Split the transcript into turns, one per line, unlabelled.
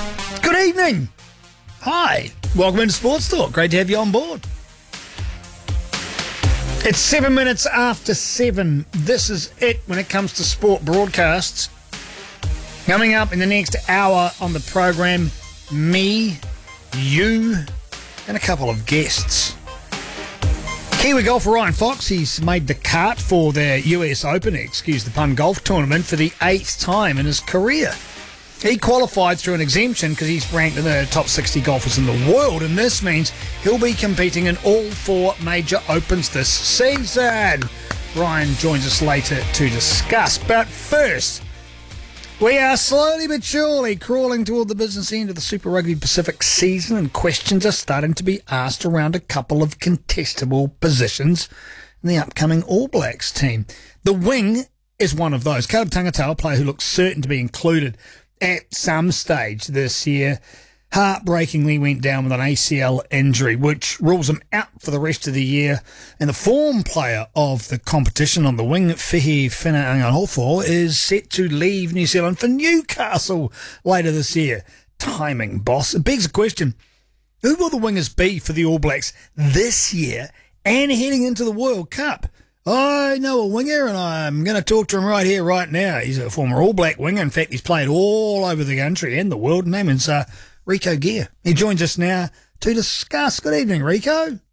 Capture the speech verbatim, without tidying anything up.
Good evening. Hi. Welcome into Sports Talk. Great to have you on board. It's seven minutes after seven. This is it when it comes to sport broadcasts. Coming up in the next hour on the program, me, you, and a couple of guests. Kiwi golfer Ryan Fox, he's made the cut for the U S Open, excuse the pun, golf tournament for the eighth time in his career. He qualified through an exemption because he's ranked in the top sixty golfers in the world, and this means he'll be competing in all four major Opens this season. Ryan joins us later to discuss. But first, we are slowly but surely crawling toward the business end of the Super Rugby Pacific season, and questions are starting to be asked around a couple of contestable positions in the upcoming All Blacks team. The wing is one of those. Caleb Tangata, a player who looks certain to be included at some stage this year, heartbreakingly went down with an A C L injury, which rules him out for the rest of the year. And the form player of the competition on the wing, Fihi Fina'angahofo, is set to leave New Zealand for Newcastle later this year. Timing, boss. It begs the question, who will the wingers be for the All Blacks this year and heading into the World Cup? I know a winger, and I'm going to talk to him right here, right now. He's a former All Black winger. In fact, he's played all over the country and the world. His name is uh, Rieko Gear. He joins us now to discuss. Good evening, Rieko.